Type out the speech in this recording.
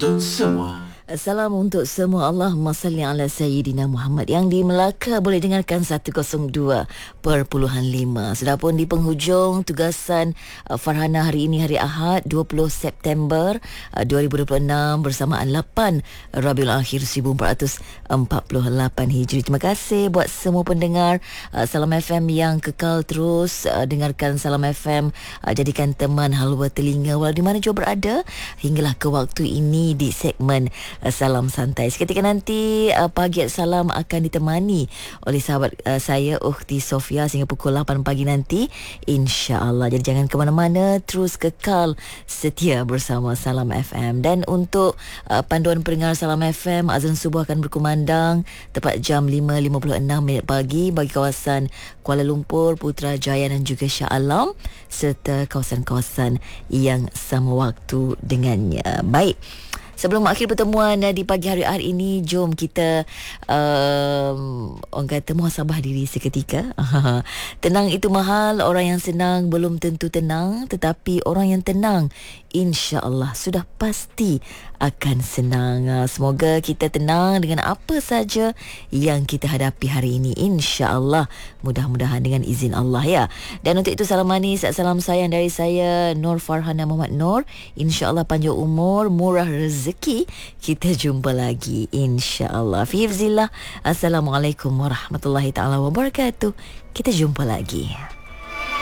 untuk semua. Salam untuk semua. Allahumma salli ala Sayyidina Muhammad. Yang di Melaka boleh dengarkan 102.5. Sudah pun di penghujung tugasan Farhana hari ini, hari Ahad 20 September 2026 bersamaan 8 Rabiul Akhir 1448 Hijri. Terima kasih buat semua pendengar Salam FM yang kekal terus dengarkan Salam FM. Jadikan teman halwa telinga walau di mana jua berada hinggalah ke waktu ini di segmen Salam Santai. Seketika nanti pagi salam akan ditemani oleh sahabat saya Ukhti Sofia sehingga pukul 8 pagi nanti, insya-Allah. Jadi jangan ke mana-mana, terus kekal setia bersama Salam FM. Dan untuk panduan pendengar Salam FM, azan subuh akan berkumandang tepat jam 5.56 pagi bagi kawasan Kuala Lumpur, Putrajaya dan juga Shah Alam serta kawasan-kawasan yang sama waktu dengannya. Baik, sebelum akhir pertemuan di pagi hari ini, jom kita orang kata muhasabah diri seketika. Tenang itu mahal, orang yang senang belum tentu tenang, tetapi orang yang tenang insya-Allah sudah pasti akan senang. Semoga kita tenang dengan apa saja yang kita hadapi hari ini, insya-Allah. Mudah-mudahan dengan izin Allah ya. Dan untuk itu salam manis, salam sayang dari saya Nur Farhana Muhammad Nur. Insya-Allah panjang umur, murah rezeki. Kita jumpa lagi insya-Allah. Fi hifzillah. Assalamualaikum warahmatullahi taala wabarakatuh. Kita jumpa lagi.